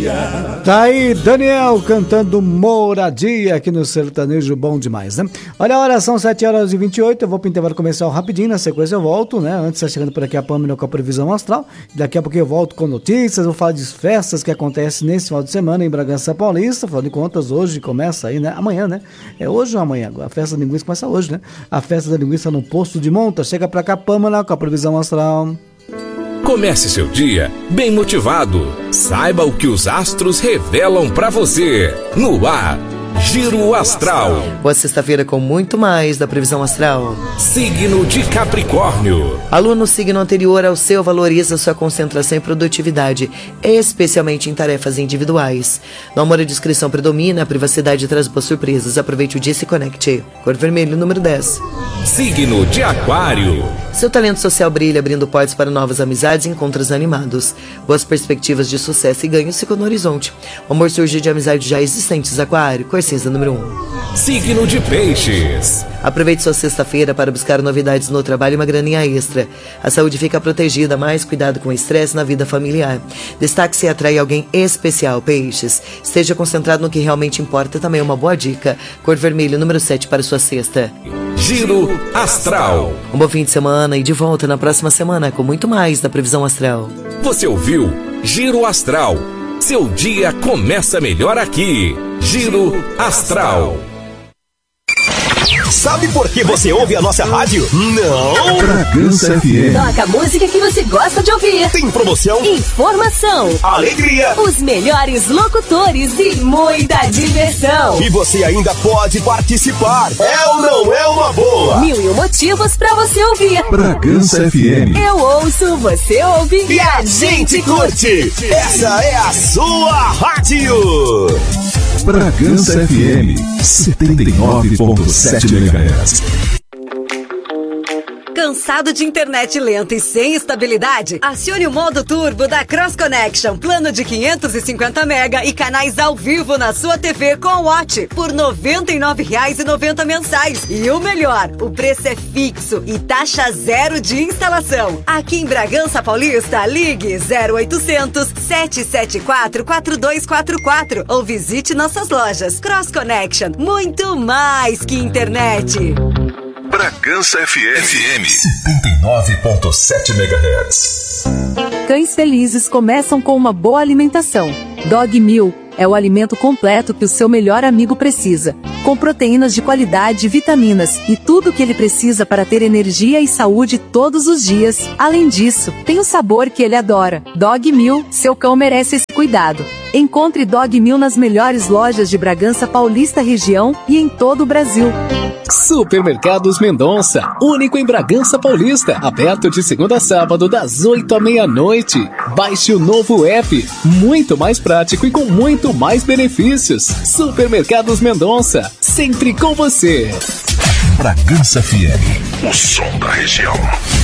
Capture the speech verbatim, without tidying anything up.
Moradia. Tá aí Daniel cantando Moradia aqui no Sertanejo Bom Demais, né? Olha a hora, são sete horas e vinte e oito, eu vou pro intervalo comercial rapidinho, na sequência eu volto, né? Antes tá chegando por aqui a Pâmela com a previsão astral, daqui a pouco eu volto com notícias, vou falar de festas que acontecem nesse final de semana em Bragança Paulista, afinal de contas hoje começa aí, né? Amanhã, né? É hoje ou amanhã? A festa da linguiça começa hoje, né? A festa da linguiça no Posto de Monta, chega pra cá Pâmela com a previsão astral. Comece seu dia bem motivado. Saiba o que os astros revelam pra você. No ar, Giro Astral. Boa sexta-feira com muito mais da previsão astral. Signo de Capricórnio. Aluno signo anterior ao seu valoriza sua concentração e produtividade, especialmente em tarefas individuais. No amor a discrição predomina, a privacidade traz boas surpresas. Aproveite o dia e se conecte. Cor vermelho, número dez. Signo de Aquário. Seu talento social brilha, abrindo portas para novas amizades e encontros animados. Boas perspectivas de sucesso e ganhos ficam no horizonte. O amor surge de amizades já existentes, Aquário. Cor cinza, número um. Signo de Peixes. Aproveite sua sexta-feira para buscar novidades no trabalho e uma graninha extra. A saúde fica protegida, mas cuidado com o estresse na vida familiar. Destaque-se e atrai alguém especial, Peixes. Esteja concentrado no que realmente importa, também é uma boa dica. Cor vermelho, número sete para sua sexta. Giro Astral. Um bom fim de semana e de volta na próxima semana com muito mais da previsão astral. Você ouviu Giro Astral. Seu dia começa melhor aqui. Giro Astral. Sabe por que você ouve a nossa rádio? Não! Bragança F M. Toca a música que você gosta de ouvir. Tem promoção, Informação, alegria, os melhores locutores e muita diversão. e você ainda pode participar. É ou não é uma boa? Mil e um motivos pra você ouvir. Bragança F M. Eu ouço, você ouve E a gente curte! Essa é a sua rádio! Bragança F M. setenta e nove ponto sete megahertz. Cansado de internet lenta e sem estabilidade? Acione o modo turbo da Cross Connection. Plano de quinhentos e cinquenta mega e canais ao vivo na sua T V com Watch por noventa e nove reais e noventa mensais. E o melhor, o preço é fixo e taxa zero de instalação. Aqui em Bragança Paulista, ligue zero oitocentos, sete sete quatro, quatro dois quatro quatro ou visite nossas lojas. Cross Connection, muito mais que internet. Bragança F M. setenta e nove ponto sete megahertz. Cães felizes começam com uma boa alimentação. Dog Meal é o alimento completo que o seu melhor amigo precisa, com proteínas de qualidade, vitaminas e tudo o que ele precisa para ter energia e saúde todos os dias. Além disso, tem o sabor que ele adora. Dog Meal, seu cão merece esse cuidado. Encontre Dog Meal nas melhores lojas de Bragança Paulista região e em todo o Brasil. Supermercados Mendonça, único em Bragança Paulista, aberto de segunda a sábado das oito à meia-noite. Baixe o novo app, muito mais prático e com muito mais benefícios. Supermercados Mendonça, sempre com você. Bragança F M. O som da região.